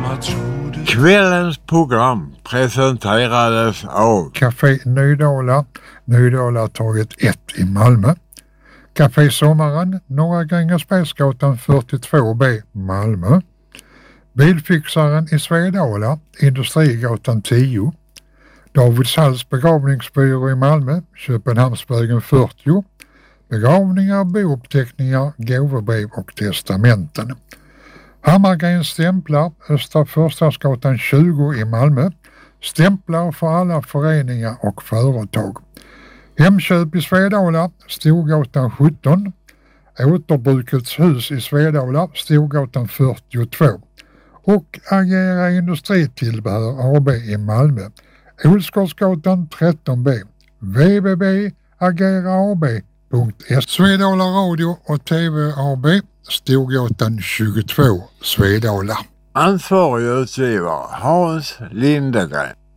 Kvällens program presenterades av Café Nydala, Nydalatorget 1 i Malmö. Café Sommaren, Norra Grängesbergsgatan 42B, Malmö. Bilfixaren i Svedala, Industrigatan 10. Davids Halls begravningsbyrå i Malmö, Köpenhamnsvägen 40. Begravningar, bouppteckningar, gåvobrev och testamenten. Hammargrens stämplar, Östra Förstadsgatan 20 i Malmö. Stämplar för alla föreningar och företag. Hemköp i Svedala, Storgatan 17. Återbrukets hus i Svedala, Storgatan 42. Och Agera Industritillbehör AB i Malmö, Olsgårdsgatan 13B. www.ageraab.se. Svedala Radio och TV AB, Storgatan 22, Svedala. ansvarig utgivare Hans Lindegren.